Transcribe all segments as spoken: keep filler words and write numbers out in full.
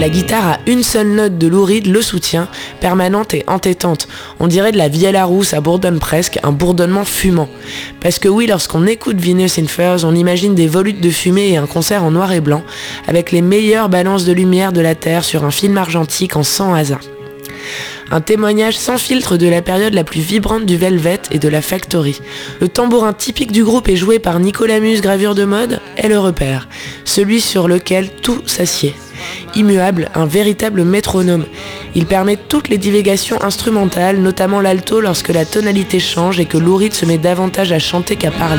la guitare à une seule note de Lou Reed le soutient, permanente et entêtante. On dirait de la vielle à roue, ça bourdonne presque, un bourdonnement fumant. Parce que oui, lorsqu'on écoute Venus in Furs, on imagine des volutes de fumée et un concert en noir et blanc, avec les meilleures balances de lumière de la Terre sur un film argentique en cent hasard. Un témoignage sans filtre de la période la plus vibrante du Velvet et de la Factory. Le tambourin typique du groupe est joué par Nicolas Muse, gravure de mode, est le repère, celui sur lequel tout s'assied. Immuable, un véritable métronome. Il permet toutes les divagations instrumentales, notamment l'alto lorsque la tonalité change et que Lou Reed se met davantage à chanter qu'à parler.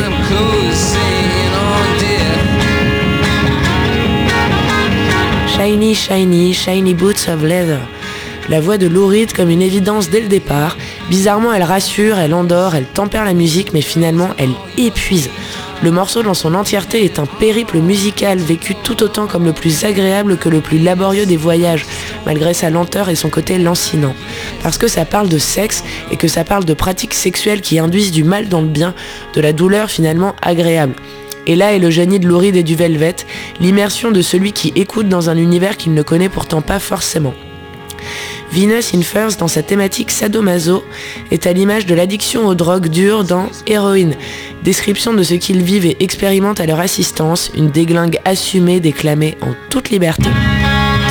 Shiny, shiny, shiny boots of leather. La voix de Lou Reed comme une évidence dès le départ. Bizarrement, elle rassure, elle endort, elle tempère la musique, mais finalement, elle épuise. Le morceau dans son entièreté est un périple musical vécu tout autant comme le plus agréable que le plus laborieux des voyages, malgré sa lenteur et son côté lancinant. Parce que ça parle de sexe et que ça parle de pratiques sexuelles qui induisent du mal dans le bien, de la douleur finalement agréable. Et là est le génie de Lou Reed et du Velvet, l'immersion de celui qui écoute dans un univers qu'il ne connaît pourtant pas forcément. Venus in Furs, dans sa thématique sadomaso, est à l'image de l'addiction aux drogues dures dans Héroïne, description de ce qu'ils vivent et expérimentent à leur assistance, une déglingue assumée déclamée en toute liberté.